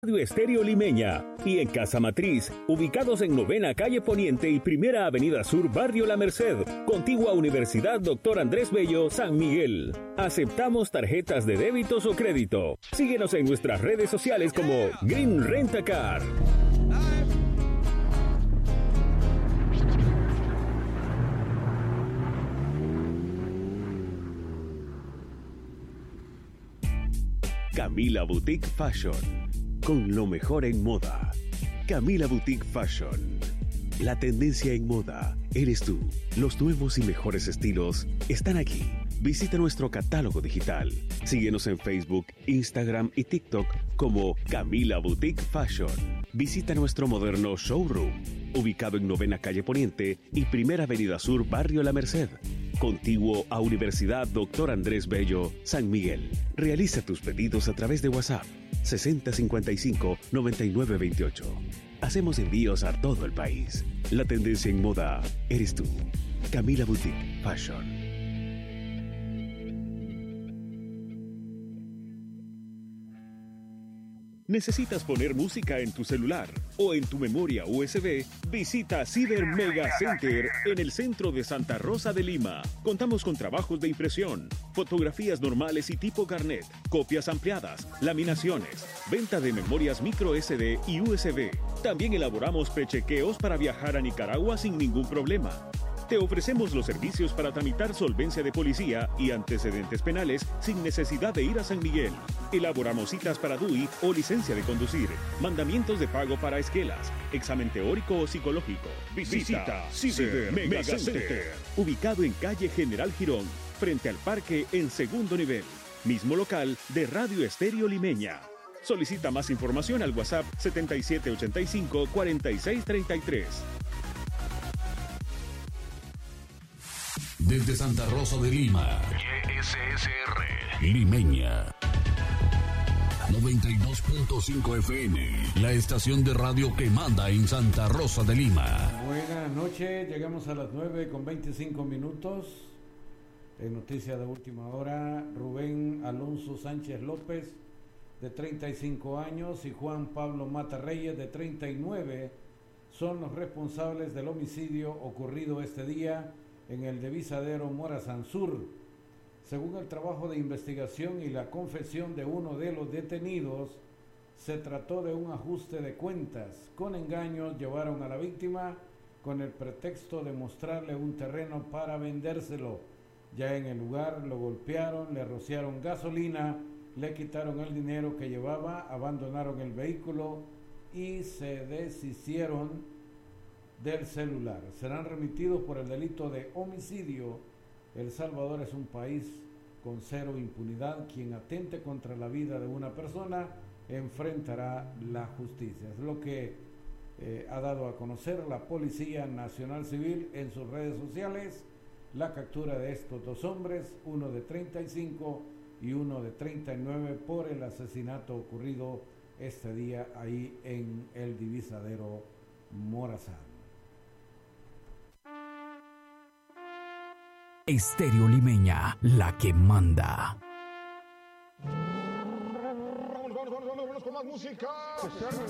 Radio Estéreo Limeña y en Casa Matriz, ubicados en 9ª Calle Poniente y 1ª Avenida Sur, Barrio La Merced, contigua Universidad Dr. Andrés Bello, San Miguel. Aceptamos tarjetas de débitos o crédito. Síguenos en nuestras redes sociales como Green Rent-A-Car. Camila Boutique Fashion, con lo mejor en moda. Camila Boutique Fashion. La tendencia en moda eres tú. Los nuevos y mejores estilos están aquí. Visita nuestro catálogo digital. Síguenos en Facebook, Instagram y TikTok como Camila Boutique Fashion. Visita nuestro moderno showroom, ubicado en 9ª Calle Poniente y 1ª Avenida Sur, Barrio La Merced, contiguo a Universidad Dr. Andrés Bello, San Miguel. Realiza tus pedidos a través de WhatsApp 6055-9928. Hacemos envíos a todo el país. La tendencia en moda eres tú. Camila Boutique Fashion. ¿Necesitas poner música en tu celular o en tu memoria USB? Visita Ciber Mega Center en el centro de Santa Rosa de Lima. Contamos con trabajos de impresión, fotografías normales y tipo carnet, copias ampliadas, laminaciones, venta de memorias micro SD y USB. También elaboramos prechequeos para viajar a Nicaragua sin ningún problema. Te ofrecemos los servicios para tramitar solvencia de policía y antecedentes penales sin necesidad de ir a San Miguel. Elaboramos citas para DUI o licencia de conducir, mandamientos de pago para esquelas, examen teórico o psicológico. Visita Ciber Mega Center, ubicado en calle General Girón, frente al parque en segundo nivel. Mismo local de Radio Estéreo Limeña. Solicita más información al WhatsApp 7785-4633. Desde Santa Rosa de Lima, YSSR Limeña 92.5 FM, la estación de radio que manda en Santa Rosa de Lima. Buenas noches, llegamos a las 9:25. En noticia de última hora, Rubén Alonso Sánchez López, de 35 años, y Juan Pablo Mata Reyes, de 39, son los responsables del homicidio ocurrido este día en el divisadero Morazán Sur. Según el trabajo de investigación y la confesión de uno de los detenidos, se trató de un ajuste de cuentas. Con engaños llevaron a la víctima con el pretexto de mostrarle un terreno para vendérselo. Ya en el lugar lo golpearon, le rociaron gasolina, le quitaron el dinero que llevaba, abandonaron el vehículo y se deshicieron del celular. Serán remitidos por el delito de homicidio. El Salvador es un país con cero impunidad. Quien atente contra la vida de una persona enfrentará la justicia. Es lo que ha dado a conocer la Policía Nacional Civil en sus redes sociales. La captura de estos dos hombres, uno de 35 y uno de 39, por el asesinato ocurrido este día ahí en el divisadero Morazán. Estéreo Limeña, la que manda. Vámonos con más música.